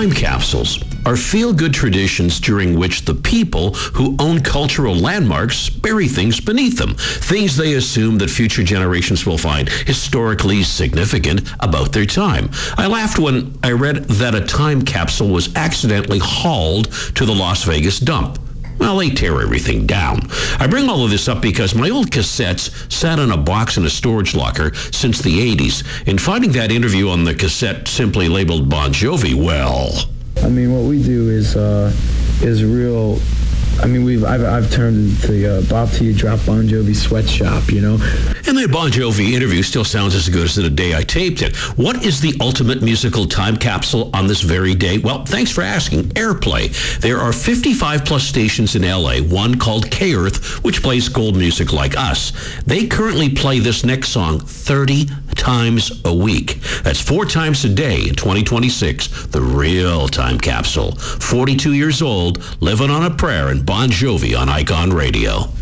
Time capsules are feel-good traditions during which the people who own cultural landmarks bury things beneath them, things they assume that future generations will find historically significant about their time. I laughed when I read that a time capsule was accidentally hauled to the Las Vegas dump. Well, they tear everything down. I bring all of this up because my old cassettes sat in a box in a storage locker since the 80s, and finding that interview on the cassette simply labeled Bon Jovi, well... I mean, what we do is real. I mean, I've turned the Bob T. Drop Bon Jovi sweatshop, you know. And that Bon Jovi interview still sounds as good as the day I taped it. What is the ultimate musical time capsule on this very day? Well, thanks for asking. Airplay. There are 55 plus stations in LA, one called K-Earth, which plays gold music like us. They currently play this next song 30 times a week. That's 4 times a day in 2026. The real time capsule. 42 years old, living on a prayer, and Bon Jovi on Icon Radio.